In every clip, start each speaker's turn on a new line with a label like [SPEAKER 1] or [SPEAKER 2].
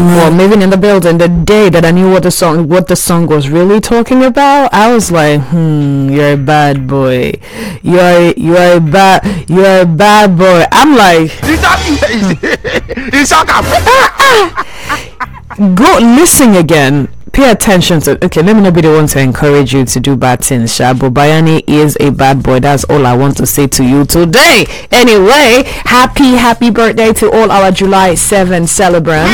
[SPEAKER 1] Well, maybe in the building, the day that I knew what the song was really talking about, I was like, you're a bad boy. You're a bad boy. I'm like, go listen again. Pay attention to. Okay, let me not be the one to encourage you to do bad things, But Bayani is a bad boy. That's all I want to say to you today. Anyway, happy birthday to all our July 7th celebrants.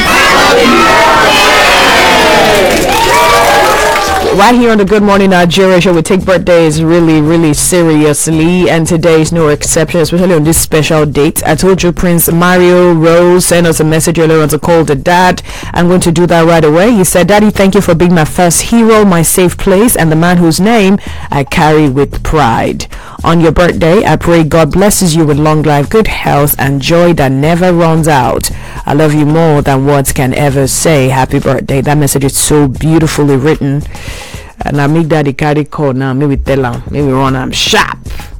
[SPEAKER 1] Right here on the Good Morning Nigeria show, we take birthdays really, really seriously, and today is no exception, especially on this special date. I told you Prince Mario Rose sent us a message earlier on to call the dad. I'm going to do that right away. He said, Daddy, thank you for being my first hero, my safe place, and the man whose name I carry with pride. On your birthday, I pray God blesses you with long life, good health, and joy that never runs out. I love you more than words can ever say. Happy birthday. That message is so beautifully written. And I make daddy carry call now. Maybe tell him. Maybe run him. Sharp.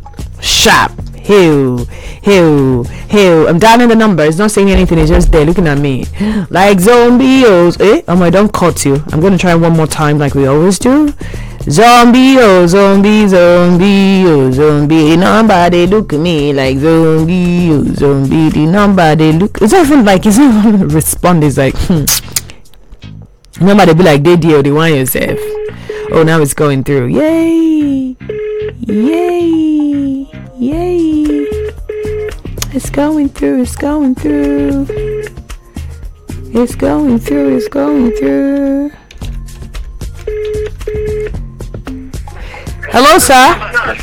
[SPEAKER 1] Hill. I'm dialing the number. It's not saying anything. It's just there looking at me. Like zombies. I don't cut you. I'm going to try one more time like we always do. Zombie. The number they look at me like zombie. The number they look. It's not even like, it's not even respond. It's like, Remember they be like, they deal, they want yourself. Oh, now it's going through. Yay. It's going through. Hello, sir.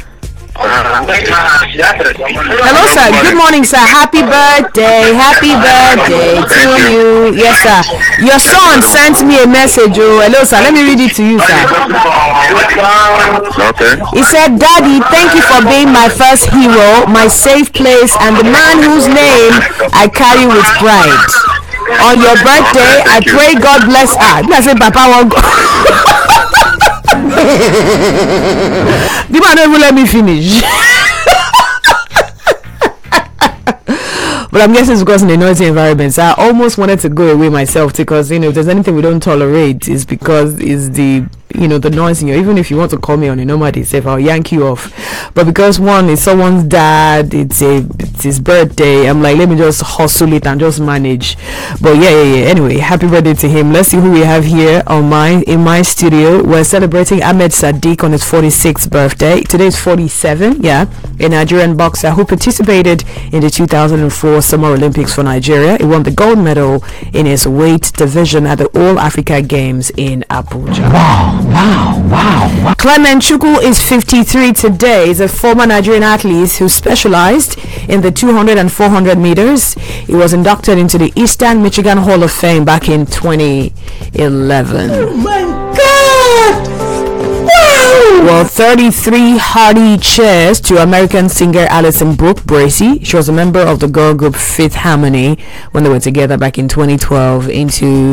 [SPEAKER 1] Hello, sir. Good morning, sir. Happy birthday to you. Yes, sir. Your son sent me a message. Oh, hello, sir. Let me read it to you, sir.
[SPEAKER 2] Okay.
[SPEAKER 1] He said, Daddy, thank you for being my first hero, my safe place, and the man whose name I carry with pride. On your birthday, I pray God bless her. I said, Papa won't go. The man don't even let me finish. But I'm guessing it's because in a noisy environment. So I almost wanted to go away myself because, if there's anything we don't tolerate, it's because it's the the noise in your, even if you want to call me on a normal day, safe, I'll yank you off. But because one is someone's dad, it's his birthday, I'm like, let me just hustle it and just manage. But yeah. Anyway, happy birthday to him. Let's see who we have here in my studio. We're celebrating Ahmed Sadiq on his 46th birthday. Today is 47. Yeah, a Nigerian boxer who participated in the 2004 Summer Olympics for Nigeria. He won the gold medal in his weight division at the All Africa Games in Abuja. Wow. Clement Chukwu is 53 today. He's a former Nigerian athlete who specialized in the 200 and 400 meters. He was inducted into the Eastern Michigan Hall of Fame back in 2011. Oh my God! Wow! Well, 33 hearty cheers to American singer Alison Brooke Bracey. She was a member of the girl group Fifth Harmony when they were together back in 2012 into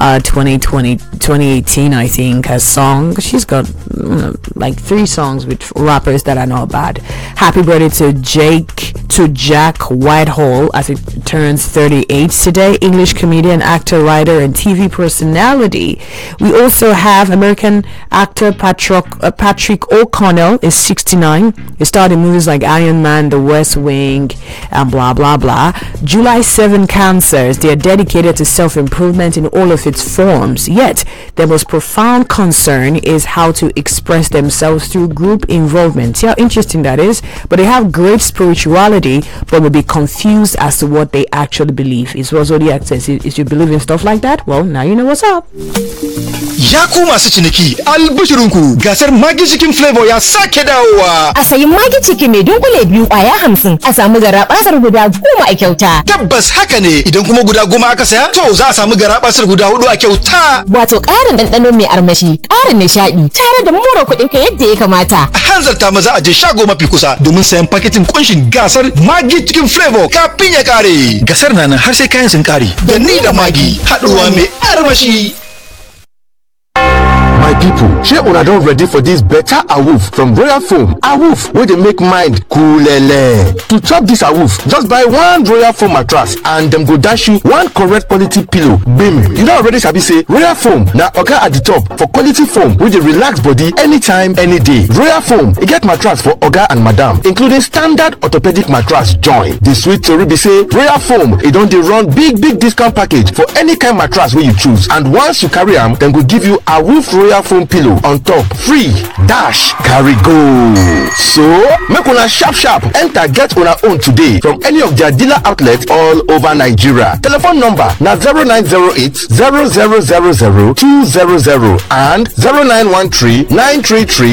[SPEAKER 1] 2018, I think. Her song, she's got like 3 songs with rappers that are not bad. Happy birthday to Jack Whitehall as he turns 38 today. English comedian, actor, writer, and TV personality. We also have American actor Patrick O'Connell is 69. He starred in movies like Iron Man, The West Wing, and blah blah blah. July 7 cancers, they are dedicated to self-improvement in all of its forms, yet their most profound concern is how to express themselves through group involvement. See how interesting that is? But they have great spirituality, but will be confused as to what they actually believe. Is what Zodiac says. Is you believe in stuff like that? Well, now you know what's up.
[SPEAKER 3] Yaku masu ciniki albishirinku gasar Maggi Chicken Flavor ya sake dawowa.
[SPEAKER 4] A sayi Maggi Chicken mai dunkule 2 kwaya 50 a samu garabasar guda 10 a kyauta.
[SPEAKER 3] Tabbas haka ne, idan kuma guda 10 aka saya to za a samu garabasar guda 4 a kyauta.
[SPEAKER 4] Wato ƙarin ɗanɗano mai armashi, ƙarin nishaɗi, tare da more kuɗin ka yadda ya kamata.
[SPEAKER 3] A hanzarta maza a je shago mafi kusa domin sayan paketin kunshin gasar Maggi Chicken Flavor kafin ya kare. Gasar na nan har sai kayan sun kare. Da ni da Maggi haɗuwa mai armashi.
[SPEAKER 5] My
[SPEAKER 2] people, shey una don ready for this better awoof from Royal Foam? Awoof wey dey make mind coolele. To chop this awoof, just buy one Royal Foam mattress and dem go dash you one correct quality pillow. Bim! You don already sabi say Royal Foam na oga at the top for quality foam wey dey relax body anytime, any day. Royal Foam e get mattress for oga and madam, including standard orthopedic mattress join. The sweet tori be say Royal Foam e don dey run big discount package for any kind mattress wey you choose, and once you carry am, dem go give you awoof Royal Foam pillow on top free dash carry go. So make una sharp enter get una own today from any of their dealer outlets all over Nigeria. Telephone number na 0908 0000 200 and 0913 933